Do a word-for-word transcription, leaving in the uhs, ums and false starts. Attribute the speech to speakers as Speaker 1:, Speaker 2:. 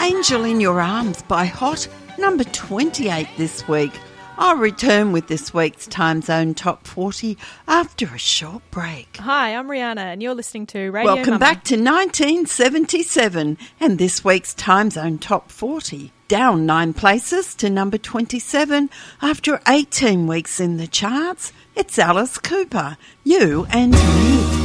Speaker 1: Angel in Your Arms by Hot, number twenty-eight this week. I'll return with this week's Time Zone Top forty after a short break.
Speaker 2: Hi, I'm Rihanna and you're listening to Radio
Speaker 1: Welcome
Speaker 2: Mama.
Speaker 1: back to nineteen seventy-seven and this week's Time Zone Top forty. Down nine places to number twenty-seven after eighteen weeks in the charts. It's Alice Cooper, You and Me.